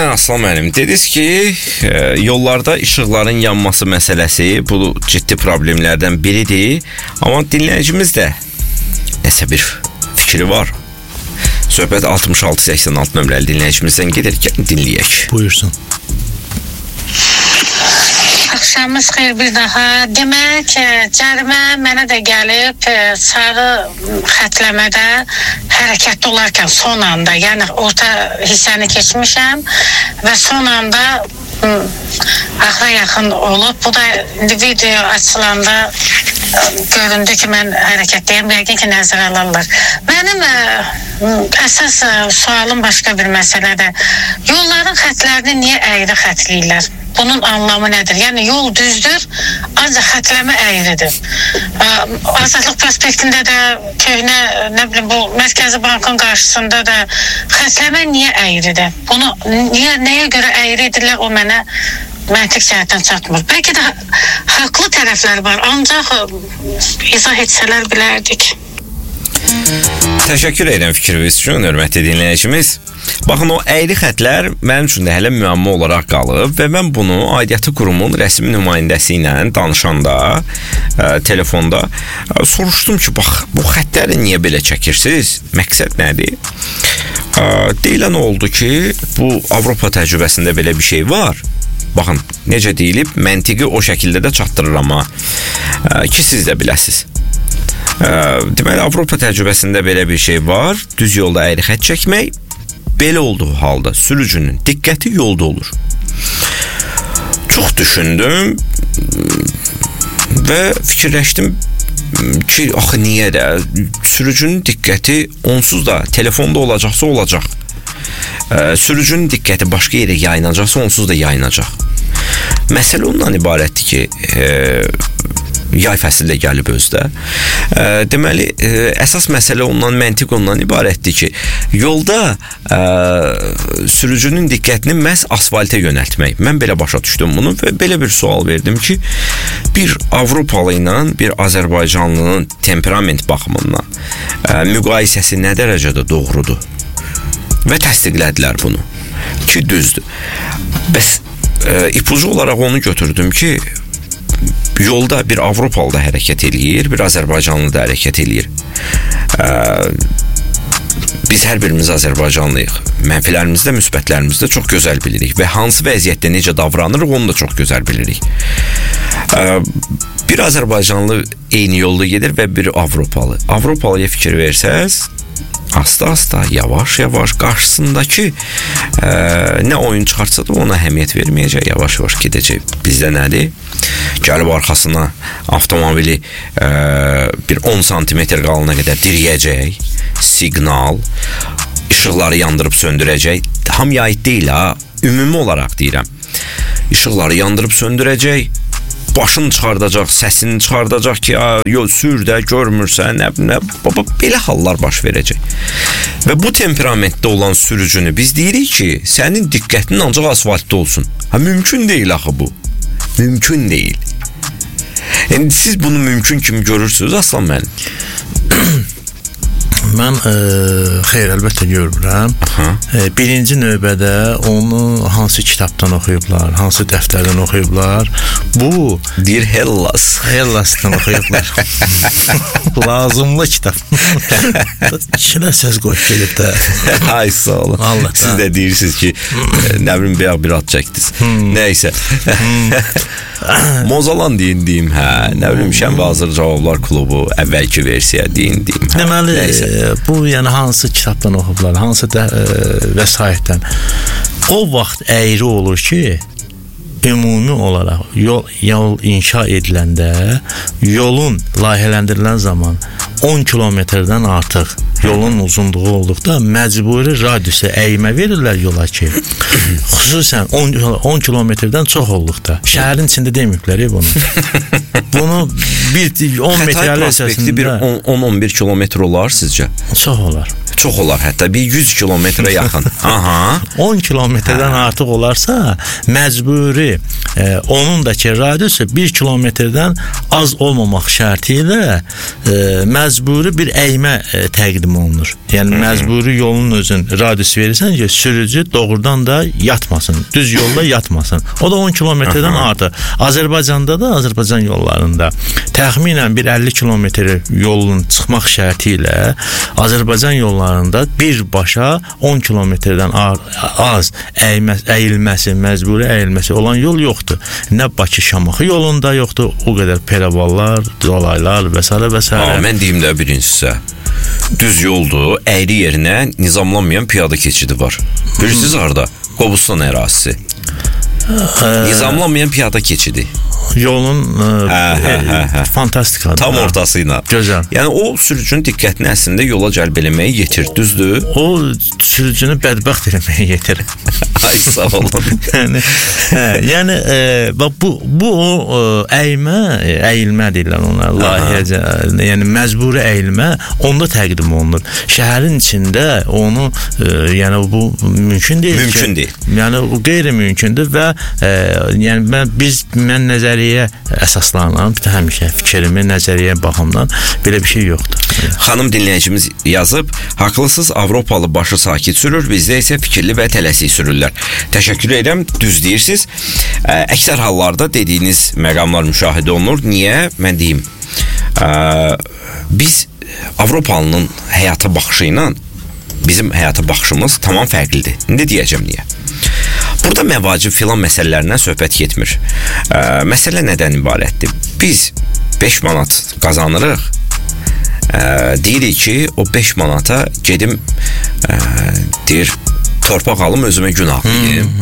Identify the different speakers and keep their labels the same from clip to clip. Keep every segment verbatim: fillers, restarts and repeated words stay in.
Speaker 1: Bəli Aslan müəllim, dediniz ki, e, yollarda işıqların yanması məsələsi bu ciddi problemlərdən biridir. Amma dinləyicimiz də nəsə bir fikri var. Söhbət altmış altı səksən altı nömrəli dinləyicimizdən gedir, dinləyək.
Speaker 2: Buyursun.
Speaker 3: Axşamınız xeyir bir daha. Demək, cərimə mənə də gəlib sarı xətləmədə hərəkətli olarkən son anda, yəni orta hissəni keçmişəm və son anda axıra yaxın olub. Bu da video açılanda göründü ki, mən hərəkətliyəm, yəqin ki, nəzərə alırlar. Mənim ə, əsas ə, sualım başqa bir məsələdir. Yolların xətlərini niyə əyri xətləyirlər? Bunun anlamı nədir? Yəni yol düzdür, ancaq xətləmə əyridir. Ə, Azadlıq prospektində də, köhnə, nə bilim, bu Mərkəzi Bankın qarşısında da xətləmə niyə əyridir? Bunu niyə, nəyə görə əyri edirlər, o mənə məntiq cəhətdən çatmır. Bəlkə də haqlı tərəflər var, ancaq izah etsələr bilərdik.
Speaker 1: Təşəkkür edirəm fikriniz üçün, hörmətli dinləyicimiz. Baxın, o əyri xətlər mənim üçün də hələ müəmma olaraq qalıb və mən bunu aidiyyatı qurumun rəsmi nümayəndəsi ilə danışanda ə, telefonda ə, soruşdum ki, bax, bu xətləri niyə belə çəkirsiniz? Məqsəd nədir? Ə, deyilən oldu ki, bu Avropa təcrübəsində belə bir şey var. Baxın, necə deyilib, məntiqi o şəkildə də çatdırır amma ə, ki, siz də biləsiniz. Ə, deməli, Avropa təcrübəsində belə bir şey var. Düz yolda əyri xət çəkmək. Belə olduğu halda sürücünün diqqəti yolda olur. Çox düşündüm və fikirləşdim ki, axı niyə də sürücünün diqqəti onsuz da telefonda olacaqsa olacaq. Ə, sürücünün diqqəti başqa yerə yayınacaqsa onsuz da yayınacaq. Məsələ ondan ibarətdir ki, e, yay fəsildə gəlib özdə. E, deməli, e, əsas məsələ ondan, məntiq ondan ibarətdir ki, yolda e, sürücünün diqqətini məhz asfaltə yönəltmək. Mən belə başa düşdüm bunu və belə bir sual verdim ki, bir Avropalı ilə bir Azərbaycanlının temperament baxımından e, müqayisəsi nə dərəcədə doğrudur? Və təsdiqlədilər bunu ki, düzdür. Bəs e, ipucu olaraq onu götürdüm ki, yolda bir Avropalı da hərəkət eləyir, bir Azərbaycanlı da hərəkət eləyir. E, biz hər birimiz Azərbaycanlıyıq. Mənfilərimizi də, müsbətlərimizi də çox gözəl bilirik və hansı vəziyyətdə necə davranırıq, onu da çox gözəl bilirik. E, bir Azərbaycanlı eyni yolda gedir və bir Avropalı. Avropalıya fikir versəz, asta-asta, yavaş-yavaş qarşısındakı ə, nə oyun çıxartsa da ona əhəmiyyət verməyəcək, yavaş-yavaş gedəcək. Bizdə nədir? Gəlib arxasına avtomobili ə, bir on santimetr qalına qədər diriyəcək, siqnal, işıqları yandırıb söndürəcək. Hamıya aid deyil ha, ümumi olaraq deyirəm. İşıqları yandırıb söndürəcək, başını çıxardacaq, səsini çıxardacaq ki, yo, sür də, görmürsən, nə, nə, baba, belə hallar baş verəcək. Və bu temperamentdə olan sürücünü biz deyirik ki, sənin diqqətinin ancaq asfaltda olsun. Ha, mümkün deyil axı bu. Mümkün deyil. Yəni, siz bunu mümkün kimi görürsünüz, Aslan müəllim?
Speaker 2: Mən e, xeyr, əlbəttə görmürəm. E, birinci növbədə onu hansı kitabdan oxuyublar, hansı dəftərdən oxuyublar. Bu
Speaker 1: deyir Hellas.
Speaker 2: Hellasdan oxuyublar. Lazımlı kitab. İçinə söz qoyub gelib də.
Speaker 1: Ay, sağ olun. Allah, siz də deyirsiniz ki, nə bilim, bəyək bir ad çəkdiniz. Hmm. Nəysə. Hmm. Mozalan deyin deyim, hə. Nə bilim, Şənbə Hazır Cavablar Klubu, əvvəlki versiya deyin deyim. Hə.
Speaker 2: Deməli, nəysə. Bu, yəni hansı kitabdan oxublar, hansı də, ə, vəsaitdən. O vaxt əyri olur ki, ümumi olaraq yol, yol inşa ediləndə, yolun layihələndirilən zaman on kilometrdən artıq yolun uzunluğu olduqda məcburi radiusa əymə verirlər yola ki, xüsusən on kilometrdən çox olduqda. Şəhərin içində deməyiblər bunu. Bunu bir on metrəli əsasında
Speaker 1: bir on on bir kilometr olar sizcə?
Speaker 2: Çox olar.
Speaker 1: çox olar, hətta bir yüz kilometrə yaxın. Aha.
Speaker 2: on kilometrdən artıq olarsa, məcburi e, onun da ki radiusu bir kilometrdən az olmamaq şərti ilə e, məcburi bir əymə e, təqdim olunur. Yəni məcburi yolun özün radiusu verirsən ki, sürücü doğrudan da yatmasın, düz yolda yatmasın. O da on kilometrdən artıq. Azərbaycanda da, Azərbaycan yollarında təxminən bir əlli kilometr yolun çıxmaq şərti ilə Azərbaycan yollarında birbaşa on kilometrdən az əymə, əyilməsi, məcburi əyilməsi olan yol yoxdur. Nə Bakı-Şamaxı yolunda yoxdur, o qədər peravallar, dolaylar və s. və s.
Speaker 1: Mən deyim də birincisi, düz yoldur, əyri yerinə nizamlanmayan piyada keçidi var. Bilirsiniz harada? Qobustan ərazisi. Nizamlanmayan piyada keçidi.
Speaker 2: Yolun hə, hə, hə, hə. Fantastikadır.
Speaker 1: Tam ortası ilə.
Speaker 2: Gözəl.
Speaker 1: Yəni o sürücünün diqqətini əslində yola cəlb eləməyə yetir, düzdür?
Speaker 2: O sürücünü bədbəxt eləməyə yetir.
Speaker 1: Ay sağ olun.
Speaker 2: yəni hə, yəni e, bax bu bu o əymə, əyilmə deyirlər ona, layihəcə, yəni məcburi əyilmə onda təqdim olunur. Şəhərin içində onu e, yəni bu mümkün deyil.
Speaker 1: Mümkün
Speaker 2: ki,
Speaker 1: deyil.
Speaker 2: Yəni o qeyri-mümkündür və e, yəni mən biz mən nəzər əsaslanan, bir də həmişə fikrimi, nəzəriyyə baxımdan belə bir şey yoxdur.
Speaker 1: Xanım dinləyicimiz yazıb, haqlısız, Avropalı başı sakit sürür, bizdə isə fikirli və tələsik sürürlər. Təşəkkür edirəm, düz deyirsiniz. Əksər hallarda dediyiniz məqamlar müşahidə olunur. Niyə? Mən deyim, biz Avropalının həyata baxışı ilə bizim həyata baxışımız tamam fərqlidir. İndi deyəcəm niyə. Burada məvacib filan məsələlərindən söhbət getmir. Ə, məsələ nədən ibarətdir? Biz beş manat qazanırıq. Ə, deyirik ki, o beş manata gedim ə, deyir, torpaq alım, özümə günah yiyim.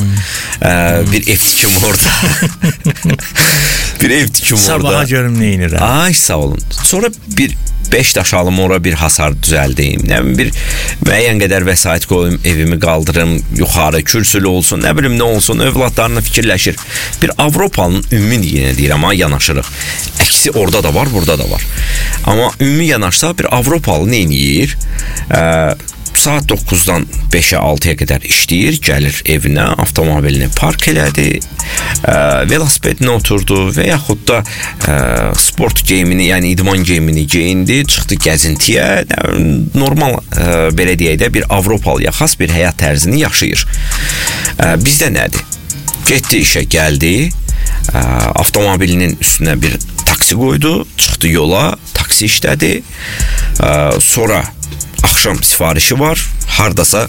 Speaker 1: Bir ev tikim orada. bir ev tikim orada.
Speaker 2: Sabaha görüm nə inirəm.
Speaker 1: Ay sağ olun. Sonra bir beş daş alım, ora bir hasar düzəldeyim. Nə bilim, bir müəyyən qədər vəsait qoyum, evimi qaldırım, yuxarı kürsülü olsun, nə bilim nə olsun, övladlarına fikirləşir. Bir Avropalının ümumi yenə deyirəm, amma yanaşırıq. Əksi orada da var, burada da var. Amma ümumi yanaşsa bir Avropalı nə edir? Ə, saat doqquzdan beşə altıya qədər işləyir, gəlir evinə, avtomobilini park elədi, ə, velosipedinə oturdu və yaxud da ə, sport geyimini, yəni idman geyimini geyindi, çıxdı gəzintiyə, normal ə, belə deyək də bir Avropalıya xas bir həyat tərzini yaşayır. Ə, bizdə nədir? Getdi işə, gəldi, ə, avtomobilinin üstünə bir taksi qoydu, çıxdı yola, taksi işlədi, ə, sonra axşam sifarişi var, hardasa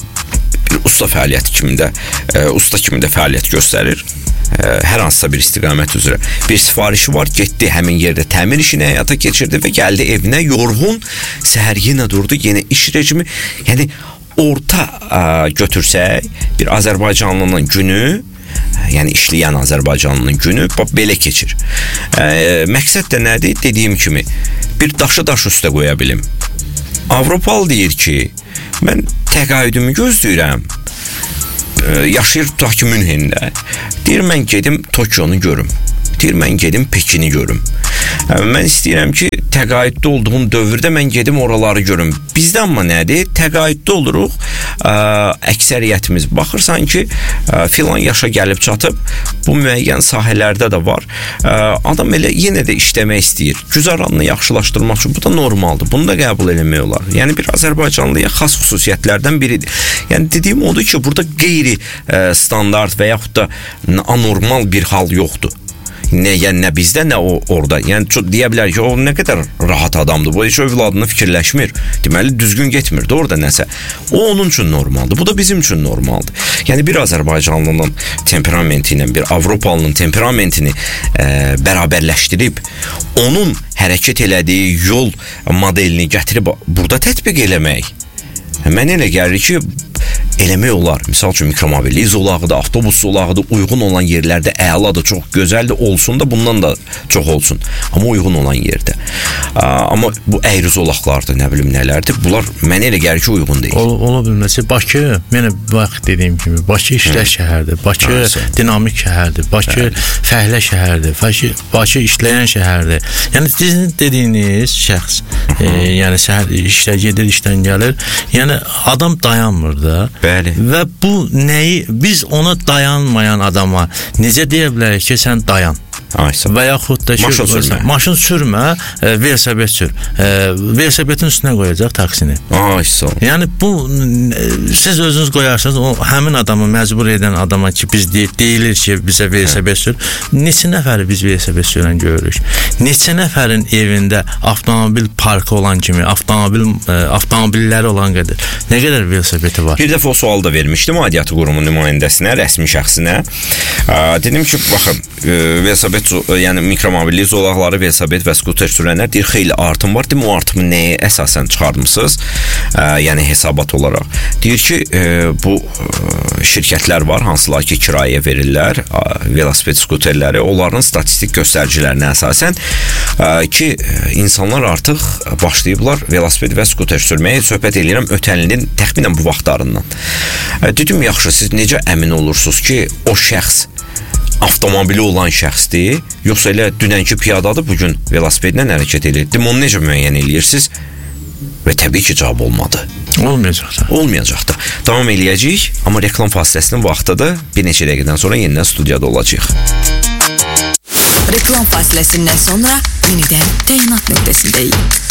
Speaker 1: bir usta fəaliyyəti kimi də, e, usta kimi də fəaliyyət göstərir. E, hər hansısa bir istiqamət üzrə bir sifarişi var, getdi həmin yerdə təmir işini həyata keçirdi və gəldi evinə yorğun, səhər yenə durdu, yenə iş rejimi. Yəni orta e, götürsək bir Azərbaycanlının günü, yəni işləyən Azərbaycanlının günü belə keçir. E, məqsəd də nədir? Dediyim kimi bir daşı daş üstə qoya bilim. Avropalı deyir ki, mən təqaüdümü gözləyirəm, e, yaşayır tutaq ki Münhendə. Deyir, mən gedim Tokionu görüm. Deyir, mən gedim Pekini görüm. E, mən istəyirəm ki, təqaüddə olduğum dövrdə mən gedim oraları görüm. Bizdə amma nədir? Təqaüddə oluruq, ə, əksəriyyətimiz baxırsan ki, ə, filan yaşa gəlib çatıb, bu müəyyən sahələrdə də var. Ə, adam elə yenə də işləmək istəyir. Güzəranını yaxşılaşdırmaq üçün bu da normaldır. Bunu da qəbul eləmək olar. Yəni bir Azərbaycanlıya xas xüsusiyyətlərdən biridir. Yəni dediyim odur ki, burada qeyri ə, standart və yaxud da anormal bir hal yoxdur. Nə, yəni, nə bizdə, nə o orada. Yəni çox deyə bilər ki, o nə qədər rahat adamdır. Bu heç övladını fikirləşmir. Deməli düzgün getmirdi orada nəsə. O onun üçün normaldır. Bu da bizim üçün normaldır. Yəni bir Azərbaycanlının temperamenti ilə bir Avropalının temperamentini e, bərabərləşdirib onun hərəkət elədiyi yol modelini gətirib burada tətbiq eləmək. Mən elə gəlir ki, eləmək olar. Misal üçün mikromobilli zolağıdır, avtobus zolağıdır, uyğun olan yerlərdə əladır, çox gözəldir, olsun da bundan da çox olsun. Amma uyğun olan yerdə. Amma bu əyri zolaqlardır, nə bilim nələrdir. Bunlar mənə elə gəlir ki, uyğun deyil.
Speaker 2: Ol, ola bilməsi. Bakı, mənə vaxt dediyim kimi, Bakı işləş şəhərdir. Bakı ha, dinamik şəhərdir. Bakı hə. fəhlə şəhərdir. Bakı, Bakı işləyən şəhərdir. Yəni sizin dediyiniz şəxs, e, yəni şəhər işlə gedir, işdən gəlir. Yəni adam dayanmır da.
Speaker 1: Bəli.
Speaker 2: Və bu nəyi biz ona dayanmayan adama necə deyə bilərik ki, sən dayan?
Speaker 1: Aysa.
Speaker 2: Və yaxud da ki,
Speaker 1: maşın sürmə,
Speaker 2: maşın sürmə e, velosiped sür. E, velosipedin üstünə qoyacaq taksini.
Speaker 1: Aysa.
Speaker 2: Yəni bu siz özünüz qoyarsınız, o həmin adamı məcbur edən adama ki, biz deyil, deyilir ki, bizə velosiped sür. Neçə nəfəri biz velosiped sürən görürük. Neçə nəfərin evində avtomobil parkı olan kimi, avtomobil e, avtomobilləri olan qədər nə qədər velosipedi var?
Speaker 1: Bir dəfə o sual da vermişdim aidiyyatı qurumu nümayəndəsinə, rəsmi şəxsinə. E, dedim ki, baxın, e, velosiped yəni mikromobilli zolaqları, velosiped və skuter sürənlər deyir, xeyli artım var. Deyim, o artımı nəyə əsasən çıxarmısınız? E, yəni hesabat olaraq. Deyir ki, e, bu e, şirkətlər var, hansılar ki, kirayə verirlər e, velosiped skuterləri. Onların statistik göstəricilərinə əsasən e, ki, insanlar artıq başlayıblar velosiped və skuter sürməyə. Söhbət edirəm ötən ilin təxminən bu vaxtlarından. E, dedim, yaxşı, siz necə əmin olursunuz ki, o şəxs avtomobili olan şəxsdir, yoxsa elə dünənki piyadadır, bugün velosipedlə hərəkət edir. Dedim, onu necə müəyyən edirsiniz? Və təbii ki, cavab olmadı.
Speaker 2: Olmayacaq da.
Speaker 1: Olmayacaq da. Davam eləyəcəyik, amma reklam fasiləsinin vaxtıdır. Bir neçə dəqiqədən sonra yenidən studiyada olacaq.
Speaker 4: Reklam fasiləsindən sonra yenidən təyinat nöqtəsindəyik.